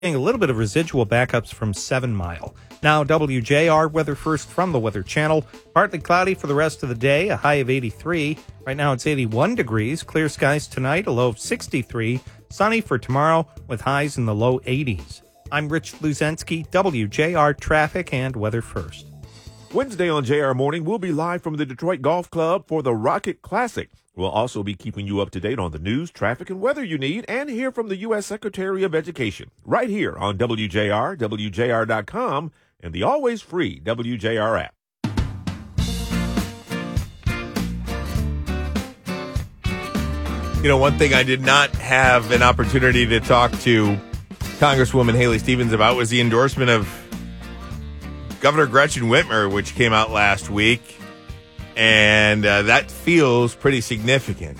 A little bit of residual backups from 7 Mile. Now, WJR weather first from the Weather Channel. Partly cloudy for the rest of the day, a high of 83. Right now it's 81 degrees. Clear skies tonight, a low of 63. Sunny for tomorrow with highs in the low 80s. I'm Rich Luzensky, WJR Traffic and Weather First. Wednesday on JR Morning, we'll be live from the Detroit Golf Club for the Rocket Classic. We'll also be keeping you up to date on the news, traffic, and weather you need, and hear from the U.S. Secretary of Education right here on WJR, WJR.com, and the always free WJR app. You know, one thing I did not have an opportunity to talk to Congresswoman Haley Stevens about was the endorsement of Governor Gretchen Whitmer, which came out last week, and that feels pretty significant.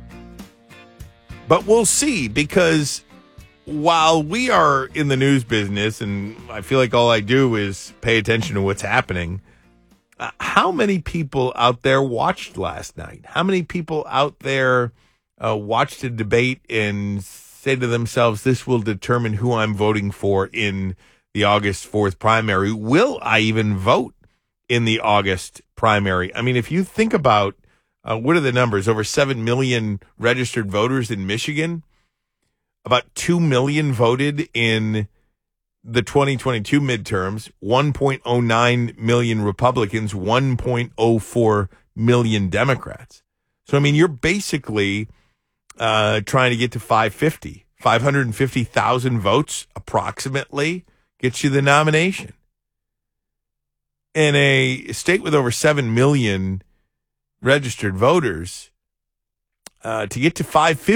But we'll see, because while we are in the news business, and I feel like all I do is pay attention to what's happening, how many people out there watched last night? How many people out there watched a debate and say to themselves, this will determine who I'm voting for in the August 4th primary? Will I even vote in the August primary? I mean, if you think about what are the numbers? Over 7 million registered voters in Michigan. About 2 million voted in the 2022 midterms. 1.09 million Republicans, 1.04 million Democrats. So, I mean, you're basically trying to get to 550,000 votes approximately gets you the nomination. In a state with over 7 million registered voters, to get to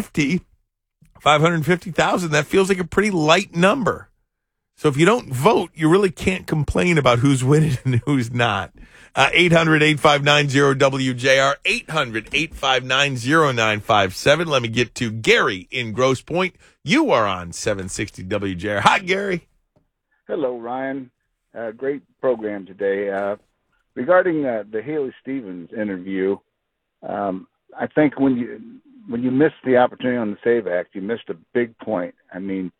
550,000, that feels like a pretty light number. So if you don't vote, you really can't complain about who's winning and who's not. 800-859-0WJR, 800-859-0957. Let me get to Gary in Grosse Pointe. You are on 760 WJR. Hi, Gary. Hello, Ryan. Great program today. Regarding the Haley Stevens interview, I think when you missed the opportunity on the SAVE Act, you missed a big point. I mean,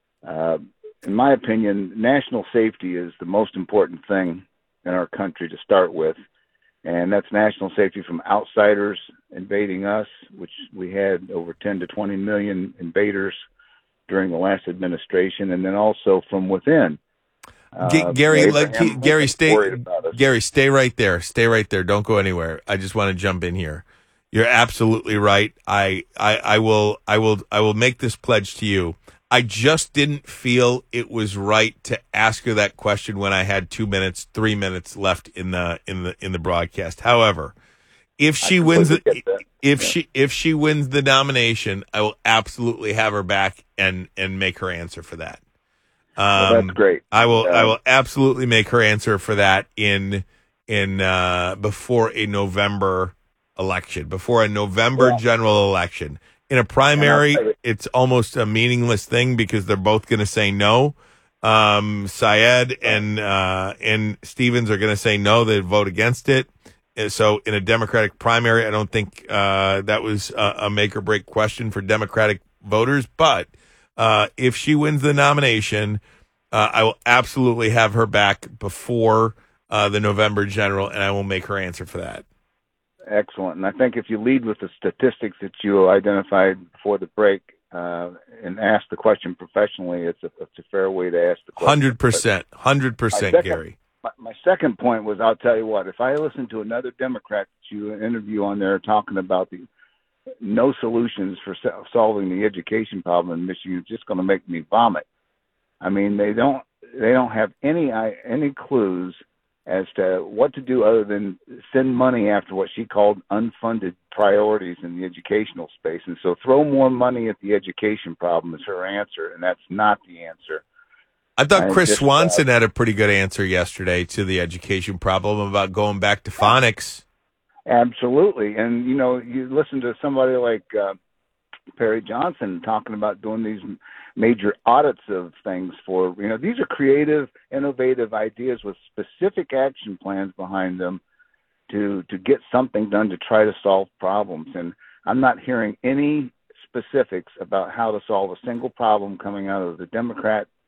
in my opinion, national safety is the most important thing in our country to start with, and that's national safety from outsiders invading us, which we had over 10 to 20 million invaders during the last administration, and then also from within. Gary, stay right there. Stay right there. Don't go anywhere. I just want to jump in here. You're absolutely right. I will make this pledge to you. I just didn't feel it was right to ask her that question when I had 2 minutes, 3 minutes left in the broadcast. However, if she wins she wins the nomination, I will absolutely have her back and make her answer for that. Well, that's great. I will absolutely make her answer for that in before a November election, before a November general election. In a primary, it's almost a meaningless thing because they're both going to say no. Syed and Stevens are going to say no. They vote against it. And so in a Democratic primary, I don't think that was a make or break question for Democratic voters. But if she wins the nomination, I will absolutely have her back before the November general, and I will make her answer for that. Excellent. And I think if you lead with the statistics that you identified before the break and ask the question professionally, it's a fair way to ask the question. 100%, Gary. My second point was, I'll tell you what, if I listen to another Democrat that you interview on there talking about the no solutions for solving the education problem in Michigan, it's just going to make me vomit. I mean, they don't have any clues as to what to do other than send money after what she called unfunded priorities in the educational space. And so throw more money at the education problem is her answer, and that's not the answer. I thought Chris Swanson had a pretty good answer yesterday to the education problem about going back to phonics. Absolutely. And, you know, you listen to somebody like Perry Johnson talking about doing these major audits of things for, you know, these are creative, innovative ideas with specific action plans behind them to get something done to try to solve problems. And I'm not hearing any specifics about how to solve a single problem coming out of the Democrat